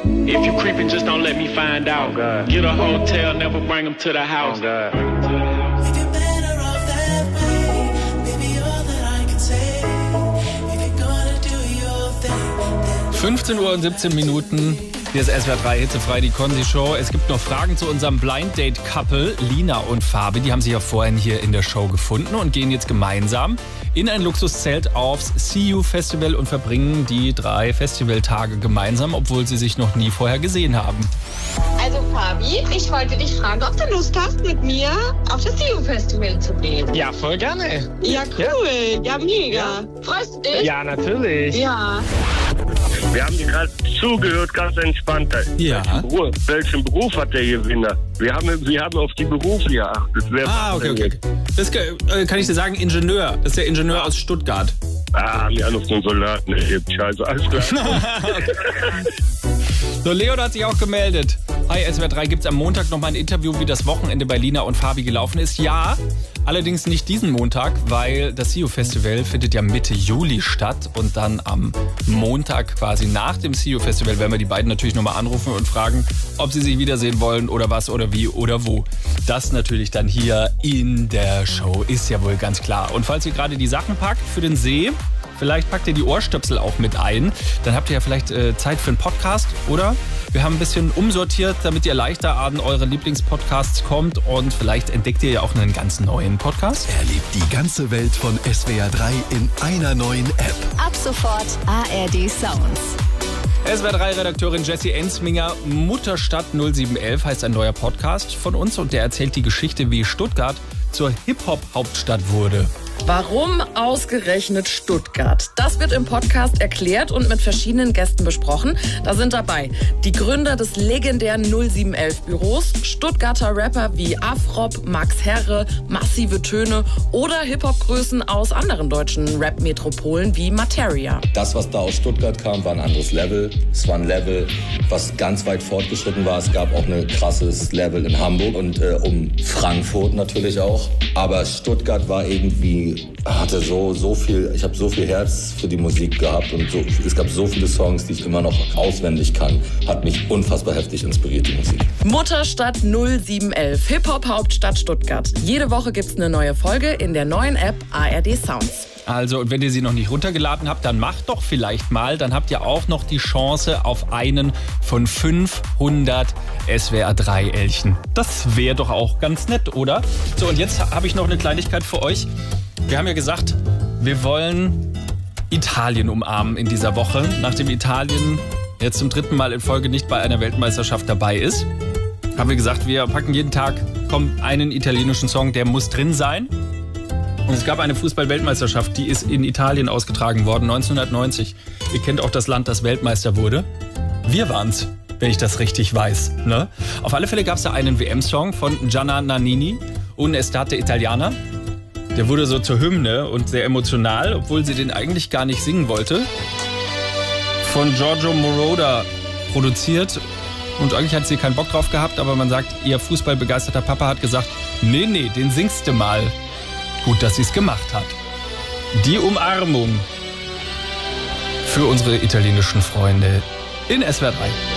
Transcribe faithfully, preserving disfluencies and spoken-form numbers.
If you creeping, just don't let me find out. Oh, get a hotel, never bring them to the house. Oh, God. fünfzehn Uhr und siebzehn Minuten. Hier ist S W R drei Hitzefrei, die Konzi-Show. Es gibt noch Fragen zu unserem Blind-Date-Couple, Lina und Fabi. Die haben sich ja vorhin hier in der Show gefunden und gehen jetzt gemeinsam in ein Luxuszelt aufs See You Festival und verbringen die drei Festivaltage gemeinsam, obwohl sie sich noch nie vorher gesehen haben. Also Fabi, ich wollte dich fragen, ob du Lust hast, mit mir auf das See You Festival zu gehen. Ja, voll gerne. Ja, cool. Ja, mega. Ja. Freust du dich? Ja, natürlich. Ja. Wir haben dir gerade zugehört, ganz entspannt. Ja. Welchen Beruf, welchen Beruf hat der Gewinner? Wir haben, wir haben auf die Berufe geachtet. Wer Ah, okay, okay. Das äh, kann ich dir sagen, Ingenieur. Das ist der Ingenieur aus Stuttgart. Ah, wir haben auf den Soldaten erlebt. Scheiße, alles klar. So, Leon hat sich auch gemeldet. Hi, S W R drei, gibt's am Montag noch mal ein Interview, wie das Wochenende bei Lina und Fabi gelaufen ist? Ja, allerdings nicht diesen Montag, weil das See You Festival findet ja Mitte Juli statt. Und dann am Montag quasi nach dem See You Festival werden wir die beiden natürlich nochmal anrufen und fragen, ob sie sich wiedersehen wollen oder was oder wie oder wo. Das natürlich dann hier in der Show, ist ja wohl ganz klar. Und falls ihr gerade die Sachen packt für den See, vielleicht packt ihr die Ohrstöpsel auch mit ein. Dann habt ihr ja vielleicht äh, Zeit für einen Podcast, oder? Wir haben ein bisschen umsortiert, damit ihr leichter an eure Lieblingspodcasts kommt. Und vielleicht entdeckt ihr ja auch einen ganz neuen Podcast. Erlebt die ganze Welt von S W R drei in einer neuen App. Ab sofort A R D Sounds. S W R drei Redakteurin Jessie Ensminger, Mutterstadt null sieben elf heißt ein neuer Podcast von uns. Und der erzählt die Geschichte, wie Stuttgart zur Hip-Hop-Hauptstadt wurde. Warum ausgerechnet Stuttgart? Das wird im Podcast erklärt und mit verschiedenen Gästen besprochen. Da sind dabei die Gründer des legendären null sieben elf Büros, Stuttgarter Rapper wie Afrop, Max Herre, Massive Töne oder Hip-Hop-Größen aus anderen deutschen Rap-Metropolen wie Materia. Das, was da aus Stuttgart kam, war ein anderes Level. Es war ein Level, was ganz weit fortgeschritten war. Es gab auch ein krasses Level in Hamburg und äh, um Frankfurt natürlich auch. Aber Stuttgart war irgendwie hatte so so viel, ich habe so viel Herz für die Musik gehabt und so, es gab so viele Songs, die ich immer noch auswendig kann. Hat mich unfassbar heftig inspiriert, die Musik. Mutterstadt null sieben elf, Hip-Hop-Hauptstadt Stuttgart. Jede Woche gibt's eine neue Folge in der neuen App A R D Sounds. Also, und wenn ihr sie noch nicht runtergeladen habt, dann macht doch vielleicht mal. Dann habt ihr auch noch die Chance auf einen von fünfhundert S W R drei Elchen. Das wäre doch auch ganz nett, oder? So, und jetzt habe ich noch eine Kleinigkeit für euch. Wir haben ja gesagt, wir wollen Italien umarmen in dieser Woche. Nachdem Italien jetzt zum dritten Mal in Folge nicht bei einer Weltmeisterschaft dabei ist, haben wir gesagt, wir packen jeden Tag komm, einen italienischen Song, der muss drin sein. Und es gab eine Fußball-Weltmeisterschaft, die ist in Italien ausgetragen worden, neunzehnhundertneunzig. Ihr kennt auch das Land, das Weltmeister wurde. Wir waren's, wenn ich das richtig weiß. Ne? Auf alle Fälle gab es da einen W M-Song von Gianna Nannini, Un Estate Italiana. Der wurde so zur Hymne und sehr emotional, obwohl sie den eigentlich gar nicht singen wollte. Von Giorgio Moroder produziert. Und eigentlich hat sie keinen Bock drauf gehabt, aber man sagt, ihr fußballbegeisterter Papa hat gesagt, nee, nee, den singst du mal. Gut, dass sie es gemacht hat. Die Umarmung für unsere italienischen Freunde in S W R drei.